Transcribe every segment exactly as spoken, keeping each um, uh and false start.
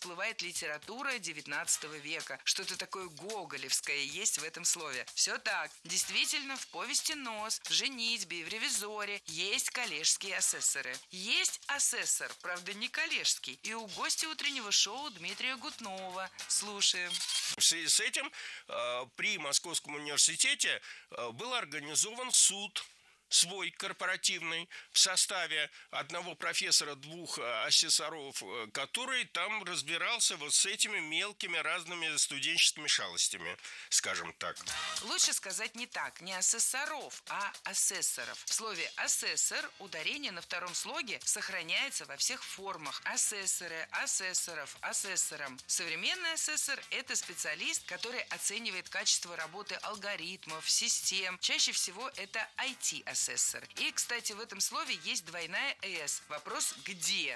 всплывает литература девятнадцатого века. Что-то такое гоголевское есть в этом слове. Все так. Действительно, в повести «Нос», в «Женитьбе» и в «Ревизоре» есть коллежские асессоры. Есть асессор, правда, не коллежский, и у гостя утреннего шоу Дмитрия Гутнова. Слушаем. В связи с этим э, при Московском университете э, был организован суд свой корпоративный в составе одного профессора, двух асессоров, который там разбирался вот с этими мелкими разными студенческими шалостями, скажем так. Лучше сказать не так, не асессоров, а асессоров. В слове «асессор» ударение на втором слоге сохраняется во всех формах. Асессоры, асессоров, асессором. Современный асессор – это специалист, который оценивает качество работы алгоритмов, систем. Чаще всего это ай ти-асессор. И, кстати, в этом слове есть двойная «с». Вопрос «где?»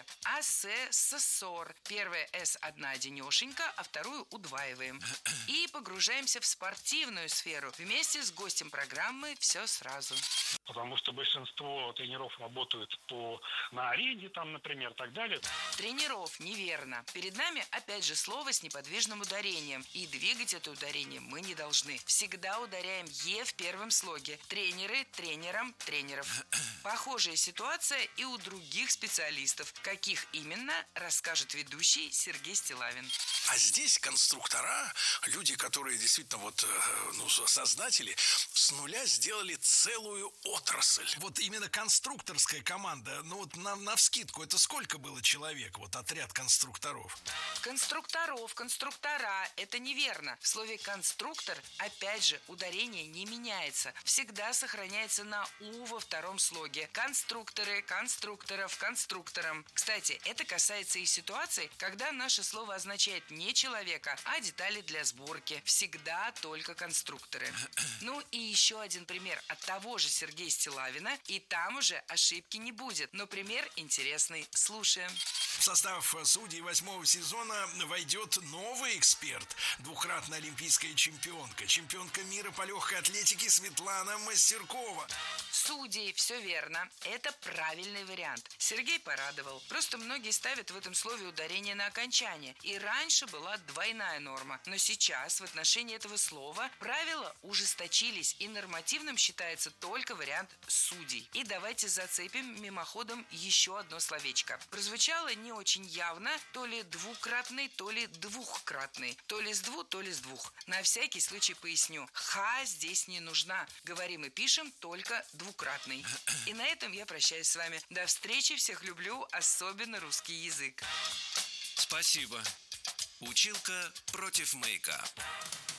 Асессор. Первая «с» одна одинешенька, а вторую удваиваем. И погружаемся в спортивную сферу. Вместе с гостем программы «Все сразу». Потому что большинство тренеров работают по, на арене, там, например, так далее. Тренеров, неверно. Перед нами опять же слово с неподвижным ударением. И двигать это ударение мы не должны. Всегда ударяем «е» в первом слоге. Тренеры, тренерам, тренеров. Похожая ситуация и у других специалистов. Каких именно, расскажет ведущий Сергей Стиллавин. А здесь конструктора, люди, которые действительно вот, ну, создатели, с нуля сделали целую отрасль. Вот именно конструкторская команда, ну вот на, навскидку, это сколько было человек, вот отряд конструкторов? Конструкторов, конструктора, это неверно. В слове «конструктор» опять же ударение не меняется. Всегда сохраняется на «у» во втором слоге. Конструкторы, конструкторов, конструкторам. Кстати, это касается и ситуаций, когда наше слово означает не человека, а детали для сборки. Всегда только конструкторы. Ну и еще один пример от того же Сергея Стиллавина, и там уже ошибки не будет. Но пример интересный. Слушаем. В состав судей восьмого сезона войдет новый эксперт, двукратная олимпийская чемпионка, чемпионка мира по легкой атлетике Светлана Мастеркова. Судей, все верно. Это правильный вариант. Сергей порадовал. Просто многие ставят в этом слове ударение на окончание. И раньше была двойная норма. Но сейчас в отношении этого слова правила ужесточились, и нормативным считается только вариант судей. И давайте зацепим мимоходом еще одно словечко. Прозвучало не очень явно, то ли двукратный, то ли двухкратный. То ли с двух, то ли с двух. На всякий случай поясню. Ха здесь не нужна. Говорим и пишем только двукратный. И на этом я прощаюсь с вами. До встречи, всех люблю, особенно русский язык. Спасибо. Училка против мейка.